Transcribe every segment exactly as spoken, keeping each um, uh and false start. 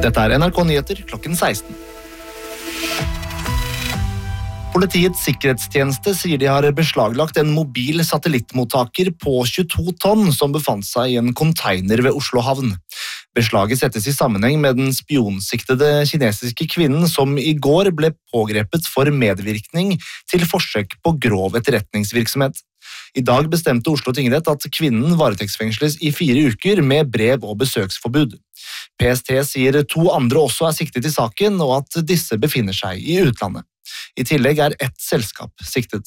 Dette er N R K Nyheter klokken seksten. Politiets sikkerhetstjeneste sier de har beslaglagt en mobil satellittmottaker på tjueto tonn som befant seg i en container ved Oslo havn. Beslaget settes i sammenheng med den spionsiktede kinesiske kvinnen som i går ble pågrepet for medvirkning til forsøk på grov etterretningsvirksomhet. I dag bestemte Oslo tingrett at kvinnen varetektsfengsles i fire uker med brev- og besøksforbud. P S T sier to andre også er siktet i saken, og at disse befinner seg i utlandet. I tillegg er ett selskap siktet.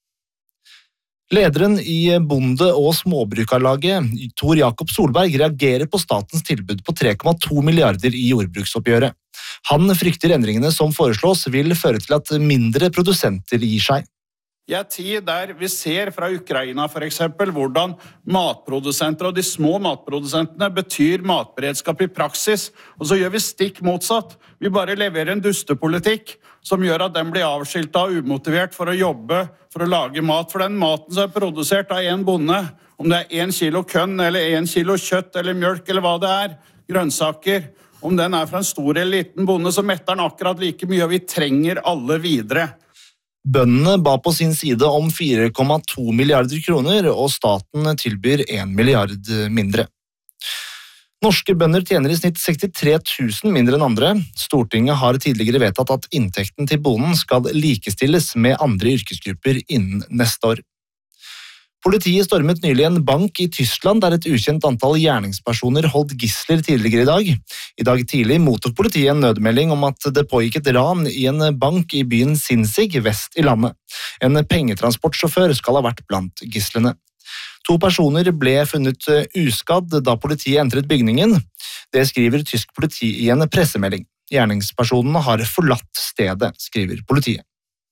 Lederen i Bonde- og Småbrukarlaget, Tor Jakob Solberg, reagerer på statens tilbud på tre komma to milliarder i jordbruksoppgjøret. Han frykter endringene som foreslås vil føre til at mindre produsenter gir seg. I en tid der vi ser fra Ukraina for eksempel hvordan matprodusenter og de små matprodusentene betyr matberedskap i praksis, og så gjør vi stikk motsatt. Vi bare leverer en dustepolitikk som gjør at den blir avskilt og umotivert for å jobbe, for å lage mat. For den maten som er produsert av en bonde, om det er en kilo kønn eller en kilo kjøtt eller mjølk eller hva det er, grønnsaker, om den er fra en stor eller liten bonde, så metter den akkurat like mye, og vi trenger alle videre. Bøndene ba på sin side om fire komma to milliarder kroner, og staten tilbyr en milliard mindre. Norske bønder tjener i snitt sekstitre tusen mindre enn andre. Stortinget har tidligere vedtatt at inntekten til bonden skal likestilles med andre yrkesgrupper innen neste år. Politiet stormet nylig en bank i Tyskland der et ukjent antall gjerningspersoner holdt gisler tidligere i dag. I dag tidlig mottok politiet en nødmelding om at det pågikk et ran i en bank i byen Sinzig vest i landet. En pengetransportsjåfør skal ha vært blant gislene. To personer ble funnet uskadd da politiet entret bygningen. Det skriver tysk politi i en pressemelding. Gjerningspersonene har forlatt stedet, skriver politiet.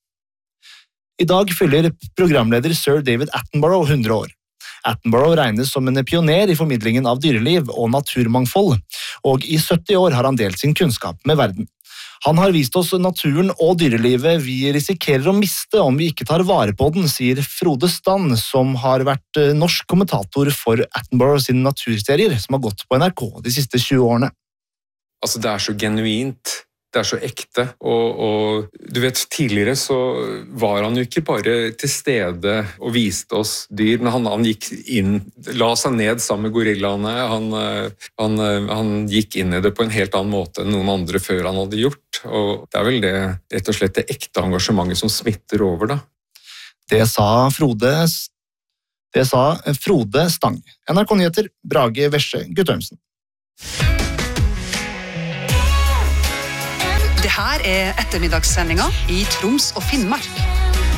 I dag fyller programleder Sir David Attenborough hundre år. Attenborough regnes som en pioner i formidlingen av dyreliv og naturmangfold, og i sytti år har han delt sin kunnskap med verden. Han har vist oss naturen og dyrelivet vi risikerer å miste om vi ikke tar vare på den, sier Frode Stand, som har vært norsk kommentator for Attenborough sine naturserier, som har gått på N R K de siste tjue årene. Altså, det er så genuint. Det er så ekte, og, og du vet, tidligere så var han jo ikke bare til stede og viste oss dyr, men han, han gikk inn, la seg ned sammen med gorillaene, han, han, han gikk inn i det på en helt annen måte enn noen andre før han hadde gjort, og det er vel det, rett og slett det ekte engasjementet som smitter over da. Det sa Frode, det sa Frode Stang. N R K Nyheter, Brage Vesje Guttormsen. Det her er ettermiddagssendinga i Troms og Finnmark.